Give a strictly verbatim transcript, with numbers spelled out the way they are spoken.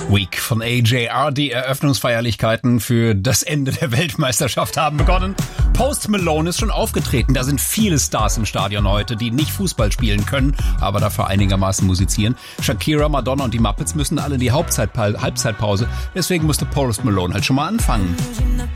Week von A J R. Die Eröffnungsfeierlichkeiten für das Ende der Weltmeisterschaft haben begonnen. Post Malone ist schon aufgetreten. Da sind viele Stars im Stadion heute, die nicht Fußball spielen können, aber dafür einigermaßen musizieren. Shakira, Madonna und die Muppets müssen alle in die Hauptzeitpa- Halbzeitpause. Deswegen musste Post Malone halt schon mal anfangen.